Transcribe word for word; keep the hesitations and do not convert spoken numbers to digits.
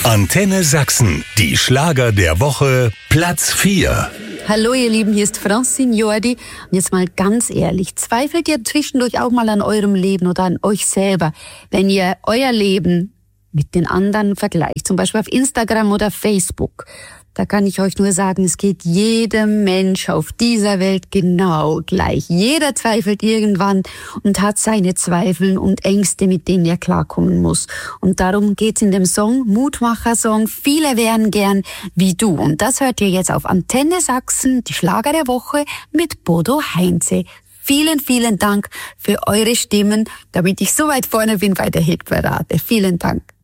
Antenne Sachsen, die Schlager der Woche, Platz vier. Hallo ihr Lieben, hier ist Francine Jordi. Und jetzt mal ganz ehrlich, zweifelt ihr zwischendurch auch mal an eurem Leben oder an euch selber, wenn ihr euer Leben mit den anderen vergleicht, zum Beispiel auf Instagram oder Facebook? Da kann ich euch nur sagen, es geht jedem Mensch auf dieser Welt genau gleich. Jeder zweifelt irgendwann und hat seine Zweifel und Ängste, mit denen er klarkommen muss. Und darum geht's in dem Song, Mutmacher-Song, Viele wären gern wie du. Und das hört ihr jetzt auf Antenne Sachsen, die Schlager der Woche mit Bodo Heinze. Vielen, vielen Dank für eure Stimmen, damit ich so weit vorne bin bei der Hitparade. Vielen Dank.